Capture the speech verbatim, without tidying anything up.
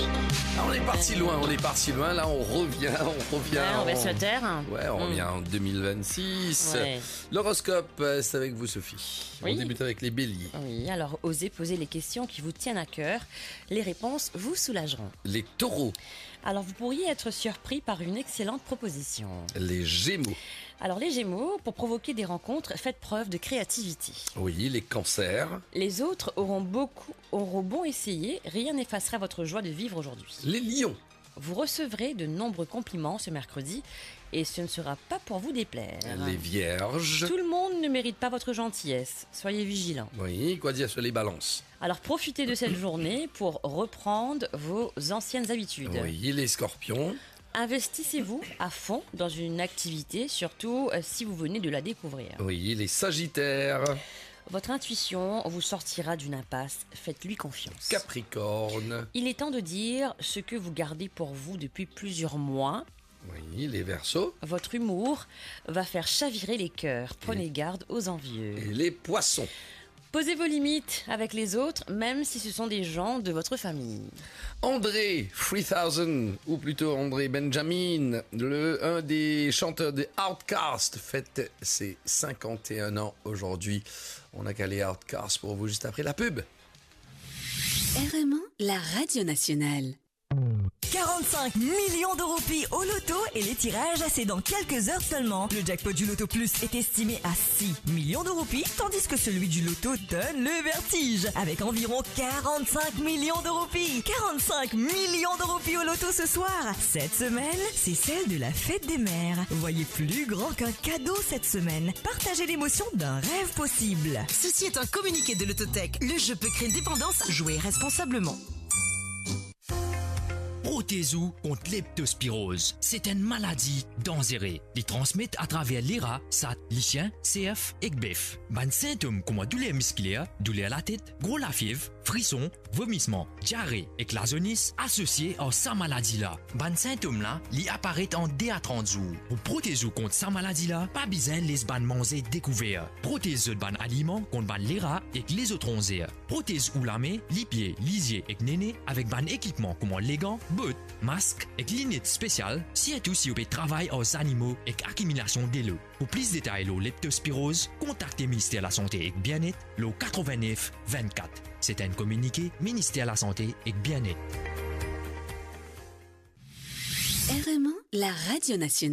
Ah, on est parti loin, on est parti loin. Là, on revient, on revient. Ouais, on va en- sur Terre. Ouais, on Mm. revient en deux mille vingt-six. Ouais. L'horoscope, euh, c'est avec vous, Sophie. Oui. On débute avec les béliers. Oui, alors osez poser les questions qui vous tiennent à cœur. Les réponses vous soulageront. Les taureaux, Alors vous pourriez être surpris par une excellente proposition. les gémeaux. Alors les Gémeaux, pour provoquer des rencontres, faites preuve de créativité. Oui, les cancers. Les autres auront beaucoup, auront bon essayé, rien n'effacera votre joie de vivre aujourd'hui. Les lions. Vous recevrez de nombreux compliments ce mercredi et ce ne sera pas pour vous déplaire. Les vierges. Tout le monde ne mérite pas votre gentillesse, soyez vigilants. Oui, quoi dire sur les balances. Alors profitez de cette journée pour reprendre vos anciennes habitudes. Oui, les scorpions. Investissez-vous à fond dans une activité, surtout euh, si vous venez de la découvrir. Oui, les sagittaires. Votre intuition vous sortira d'une impasse, faites-lui confiance. Capricorne. Il est temps de dire ce que vous gardez pour vous depuis plusieurs mois. Oui, les verseaux. Votre humour va faire chavirer les cœurs. Prenez garde aux envieux. Et les poissons. Posez vos limites avec les autres, même si ce sont des gens de votre famille. André trois mille, ou plutôt André Benjamin, le, un des chanteurs des Outcasts, fête ses cinquante et un ans aujourd'hui. On a calé Outcasts pour vous juste après la pub. R M un, la radio nationale. quarante-cinq millions de roupies au loto et les tirages, c'est dans quelques heures seulement. Le jackpot du Loto Plus est estimé à six millions de roupies, tandis que celui du Loto donne le vertige, avec environ quarante-cinq millions de roupies. quarante-cinq millions de roupies au loto ce soir. Cette semaine, c'est celle de la fête des mères. Voyez plus grand qu'un cadeau cette semaine. Partagez l'émotion d'un rêve possible. Ceci est un communiqué de l'Autotech. Le jeu peut créer une dépendance. Jouez responsablement. Protésou contre leptospirose. C'est une maladie dangereuse. Ils transmettent à travers les rats, sat, les chiens, C F et bœuf. Ban symptômes comme douleur musculaire, douleur à la tête, gros la fièvre, frisson, vomissement, diarrhée et clasonis associés à sa maladie-là. Ban symptômes là, li apparaît en dès à trente jours. Pour protéger contre sa maladie-là, pas besoin les ban manger découvert. Protège ban aliments contre ban les rats et les autres ronzères. Protège ou la main, les pieds, les yeux et néné avec ban équipement comme les gants, bottes, masques et lunettes spéciales, surtout si vous travaillez aux animaux et accumulation d'eau. Pour plus de détails sur leptospirose, contactez le ministère de la Santé et Bien-être, le quatre-vingt-neuf vingt-quatre. C'est un communiqué ministère de la Santé et Bien-être. R M un, la radio nationale.